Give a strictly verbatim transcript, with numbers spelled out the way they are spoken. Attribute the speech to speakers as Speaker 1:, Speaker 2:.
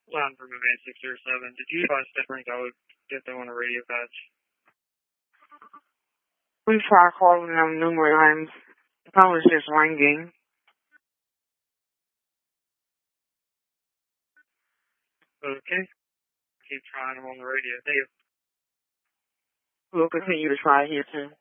Speaker 1: Line from Command six zero seven. Did you advise different I would get them on a radio patch?
Speaker 2: We tried calling them numerous times. The phone was just ringing.
Speaker 1: Okay. Keep trying them on the radio. Thank you.
Speaker 2: We'll continue to try here too.